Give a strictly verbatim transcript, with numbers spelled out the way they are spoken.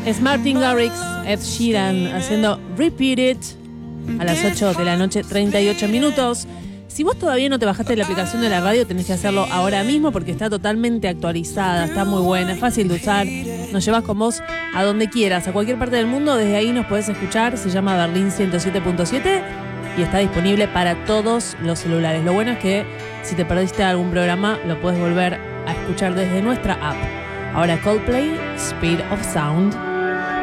Es Martin Garrix, Ed Sheeran haciendo Repeat It a las ocho de la noche, treinta y ocho minutos. Si vos todavía no te bajaste la aplicación de la radio, tenés que hacerlo ahora mismo porque está totalmente actualizada, está muy buena, es fácil de usar. Nos llevas con vos a donde quieras, a cualquier parte del mundo. Desde ahí nos podés escuchar. Se llama Berlín ciento siete punto siete y está disponible para todos los celulares. Lo bueno es que si te perdiste algún programa, lo podés volver a escuchar desde nuestra app. Ahora Coldplay, Speed of Sound.